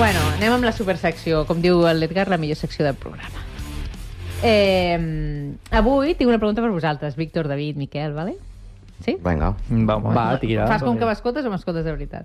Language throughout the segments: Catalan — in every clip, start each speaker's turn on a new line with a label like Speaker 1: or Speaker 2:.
Speaker 1: Bueno, anem amb la supersecció, com diu l'Edgar, la millor secció del programa. Avui tinc una pregunta per vosaltres, Víctor, David, Miquel, vale? Sí?
Speaker 2: Vinga.
Speaker 3: Va, tira.
Speaker 1: Fas com que m'escoltes o m'escoltes de veritat?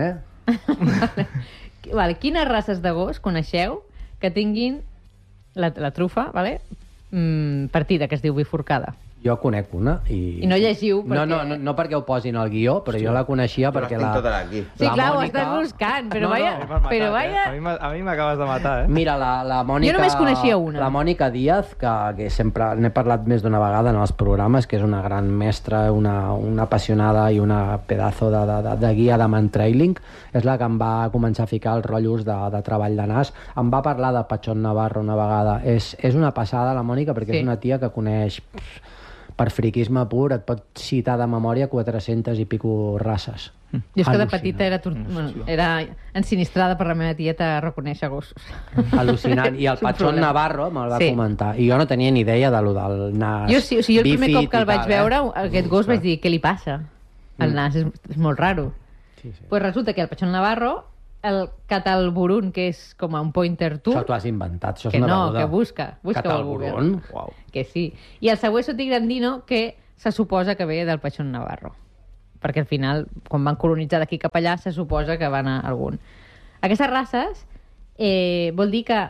Speaker 1: Vale. Quines races de gos coneixeu que tinguin la trufa, vale? Partida, que es diu bifurcada?
Speaker 4: Jo conec una i...
Speaker 1: I no llegiu perquè...
Speaker 4: No perquè ho posin al guió, però jo la coneixia perquè la...
Speaker 1: Sí, clar, ho estàs buscant, però vaya...
Speaker 3: A mi m'acabes de matar,
Speaker 4: Mira, la Mònica...
Speaker 1: Jo només coneixia una.
Speaker 4: La Mònica Díaz, que sempre n'he parlat més d'una vegada en els programes, que és una gran mestra, una apassionada i una pedazo de guia de mantrailing, és la que em va començar a ficar els rotllos de treball de nas. Em va parlar de Pachón Navarro una vegada. És una passada, la Mònica, perquè és una tia que coneix... Per friquisme pur, et pot citar de memòria 400 i pico races.
Speaker 1: Jo és que de petita era ensinistrada per la meva tieta a reconèixer gossos.
Speaker 4: Al·lucinant. I el Pachón Navarro me'l va comentar. I jo no tenia ni idea de lo del nas.
Speaker 1: Jo el primer cop que el vaig veure, aquest gos, vaig dir, què li passa? El nas és molt raro. Pues resulta que el Pachón Navarro, el Catalburun, que és com un pointer tour...
Speaker 4: Això t'ho has inventat, això és
Speaker 1: que
Speaker 4: una
Speaker 1: no,
Speaker 4: beguda.
Speaker 1: que busca al Google.
Speaker 4: Uau.
Speaker 1: Que sí. I el Sabueso Tigrandino, que se suposa que ve del Pachón Navarro. Perquè al final, quan van colonitzar d'aquí cap allà, se suposa que van a algun. Aquestes races vol dir que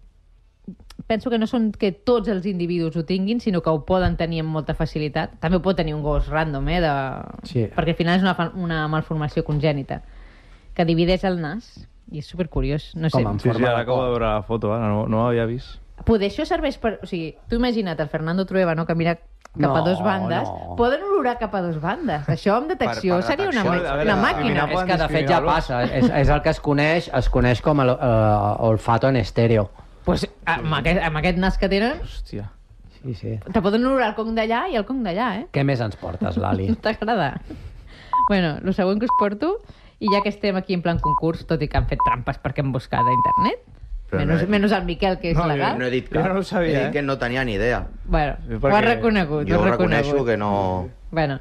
Speaker 1: penso que no són que tots els individus ho tinguin, sinó que ho poden tenir amb molta facilitat. També ho pot tenir un gos random, perquè al final és una malformació congènita que divideix el nas, i és supercuriós. No sé.
Speaker 3: Sí, ara acabo de veure la foto, no l'havia vist.
Speaker 1: Poder això serveix per... O sigui, tu imagina't el Fernando Trueba, no?, que mira cap a dos bandes. Poden olorar cap a dos bandes. Això amb detecció seria una màquina.
Speaker 4: És que de fet ja passa. És el que es coneix com olfato en estèreo.
Speaker 1: Pues amb aquest nas que tenen...
Speaker 3: Hòstia.
Speaker 4: Sí.
Speaker 1: Te poden olorar el cong d'allà i el cong d'allà,
Speaker 4: Què més ens portes, Lali?
Speaker 1: T'agrada? Bueno, el següent que us porto, i ja que estem aquí en plan concurs, tot i que han fet trampes perquè hem buscat a internet, menys el Miquel, que és legal.
Speaker 2: No he dit que
Speaker 3: no ho sabia,
Speaker 2: he dit que no tenia ni idea.
Speaker 1: Bueno, ho has reconegut.
Speaker 2: Jo reconeixo que no...
Speaker 1: Bueno,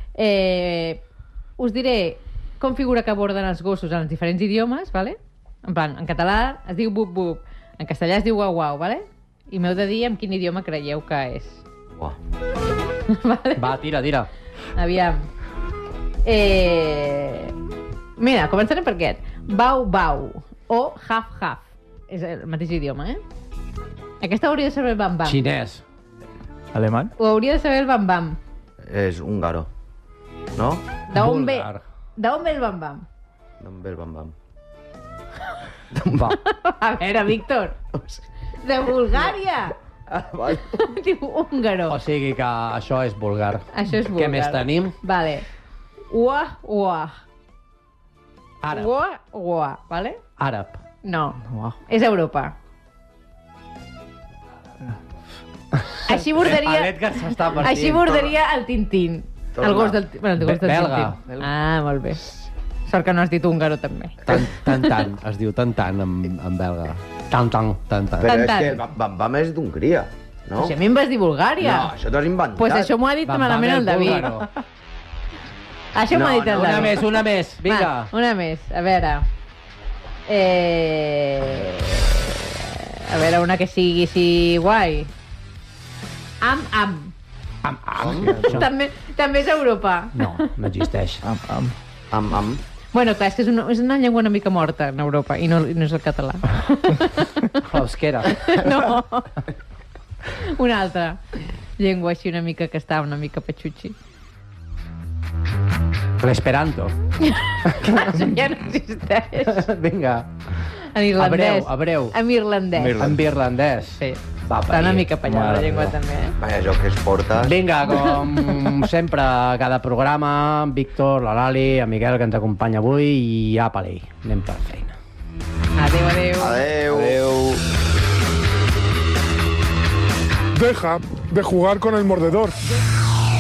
Speaker 1: us diré com figura que aborden els gossos en els diferents idiomes, ¿vale? En plan, en català es diu bup bup, en castellà es diu guau guau, ¿vale? I m'heu de dir en quin idioma creieu que és.
Speaker 4: Va, tira.
Speaker 1: Aviam. Mira, començarem per aquest. Bau, bau. O haf, haf. És el mateix idioma, Aquesta hauria de saber el bam, bam.
Speaker 4: Xinès.
Speaker 3: Alemany?
Speaker 1: Ho hauria de saber el bam, bam.
Speaker 2: És húngaro, no?
Speaker 1: D'on ve el bam, bam?
Speaker 2: D'on ve el bam, bam?
Speaker 4: Va.
Speaker 1: A veure, Víctor. De Bulgària. Diu húngaro.
Speaker 4: O sigui que això és vulgar.
Speaker 1: Això és vulgar.
Speaker 4: Què més tenim?
Speaker 1: Vale. Uah, uah.
Speaker 4: Àrab.
Speaker 1: Uah, uah, vale?
Speaker 4: Àrab.
Speaker 1: No.
Speaker 3: Uau.
Speaker 1: És Europa. Així bordaria...
Speaker 4: L'Edgar s'està partint.
Speaker 1: Així bordaria el Tintín. El gos del
Speaker 4: Belga.
Speaker 1: Tintín. Ah, molt bé. Sort que no has dit húngaro, també.
Speaker 5: Tan. Es diu tan en belga.
Speaker 4: Tan.
Speaker 2: Però és que el bam bam és d'Hongria, no?
Speaker 1: Si a mi em vas dir Bulgària.
Speaker 2: No, això t'ho has inventat.
Speaker 1: Pues això m'ho ha dit malament el David. Això m'ho ha dit el David.
Speaker 4: Una més. Vinga.
Speaker 1: Una més. A veure. A veure, una que sigui així guai. Am. També és Europa.
Speaker 4: No existeix.
Speaker 2: Am.
Speaker 1: Bueno, clar, és que és una llengua una mica morta en Europa i no és el català.
Speaker 4: L'eusquera.
Speaker 1: No. Una altra llengua així una mica que està una mica patxutxi.
Speaker 4: L'esperanto.
Speaker 1: Això ja no existeix.
Speaker 4: Vinga.
Speaker 1: En irlandès.
Speaker 4: Abreu.
Speaker 1: En irlandès.
Speaker 4: En irlandès.
Speaker 1: Sí.
Speaker 4: Va,
Speaker 1: està una mica pallada la llengua també,
Speaker 2: Vaja, jo que es portes...
Speaker 4: Vinga, com sempre, a cada programa, en Víctor, la Lali, en Miquel, que ens acompanya avui, i apa-li, anem per feina.
Speaker 2: Adeu.
Speaker 6: Deja de jugar con el mordedor.